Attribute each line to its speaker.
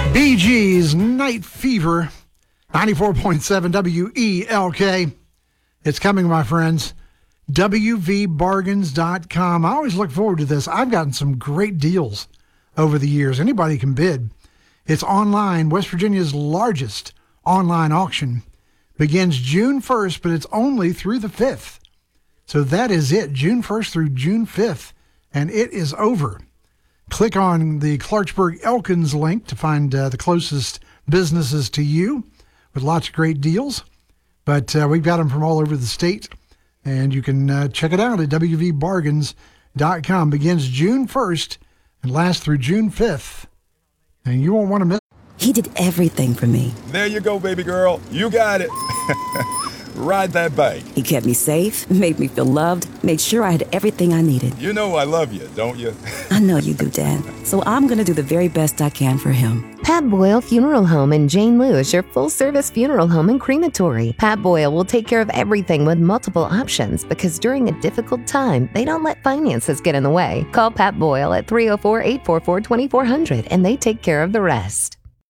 Speaker 1: Bee Gees, Night Fever, 94.7 WELK. It's coming, my friends. WVBargains.com. I always look forward to this. I've gotten some great deals over the years. Anybody can bid. It's online. West Virginia's largest online auction begins June 1st, but it's only through the 5th. So that is it, June 1st through June 5th, and it is over. Click on the Clarksburg Elkins link to find the closest businesses to you with lots of great deals. But we've got them from all over the state, and you can check it out at WVBargains.com. Begins June 1st and lasts through June 5th, and you won't want to miss it.
Speaker 2: He did everything for me.
Speaker 3: There you go, baby girl. You got it. Ride that bike.
Speaker 2: He kept me safe, made me feel loved, made sure I had everything I needed.
Speaker 3: You know I love you, don't you?
Speaker 2: I know you do, Dad. So I'm going to do the very best I can for him.
Speaker 4: Pat Boyle Funeral Home in Jane Lewis, your full-service funeral home and crematory. Pat Boyle will take care of everything with multiple options because during a difficult time, they don't let finances get in the way. Call Pat Boyle at 304-844-2400 and they take care of the rest.